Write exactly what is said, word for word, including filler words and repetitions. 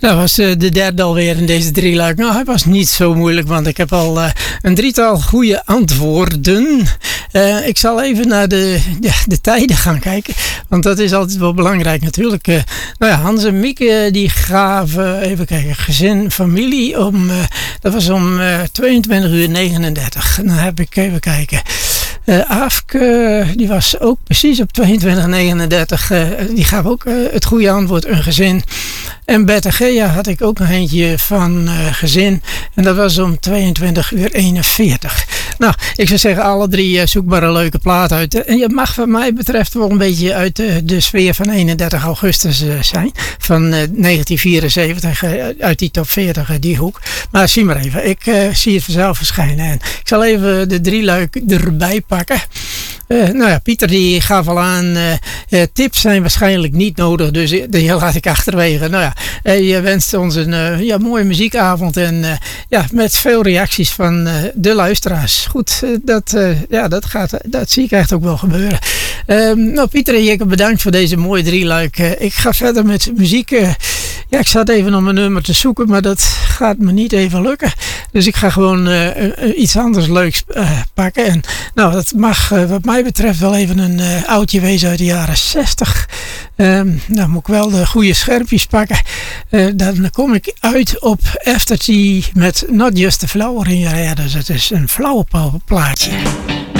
Dat was uh, de derde alweer in deze drieluik. Nou, hij was niet zo moeilijk, want ik heb al uh, een drietal goede antwoorden. Uh, ik zal even naar de, ja, de tijden gaan kijken, want dat is altijd wel belangrijk natuurlijk. Uh, nou ja, Hans en Mieke die gaven, even kijken, gezin, familie, om, uh, dat was om uh, tweeëntwintig uur negenendertig. Dan heb ik even kijken. Uh, Aafke, die was ook precies op tweeëntwintig uur negenendertig. Uh, die gaf ook uh, het goede antwoord, een gezin. En Bert en Gea had ik ook nog eentje van uh, gezin. En dat was om tweeëntwintig uur eenenveertig. Nou, ik zou zeggen, alle drie uh, zoek maar een leuke plaat uit. En je mag wat mij betreft wel een beetje uit uh, de sfeer van eenendertig augustus uh, zijn. Van uh, negentien vierenzeventig, uh, uit die top veertig, uh, die hoek. Maar zie maar even, ik uh, zie het vanzelf verschijnen. En ik zal even de drie luik erbij pakken. Uh, nou ja, Pieter die gaf al aan, uh, uh, tips zijn waarschijnlijk niet nodig, dus die laat ik achterwege. Nou ja, uh, je wenst ons een uh, ja, mooie muziekavond en uh, ja, met veel reacties van uh, de luisteraars. Goed, uh, dat, uh, ja, dat, gaat, dat zie ik echt ook wel gebeuren. Uh, nou, Pieter en Jikke, bedankt voor deze mooie drieluik. Uh, ik ga verder met muziek. Uh, ja, ik zat even om een nummer te zoeken, maar dat gaat me niet even lukken. Dus ik ga gewoon uh, uh, iets anders leuks uh, pakken. En nou, dat mag uh, wat mij betreft wel even een uh, oudje wezen uit de jaren zestig. Um, dan moet ik wel de goede scherpjes pakken. Uh, dan kom ik uit op After Tea met Not Just a Flower in Your Hair. Dus het is een flauwe plaatje.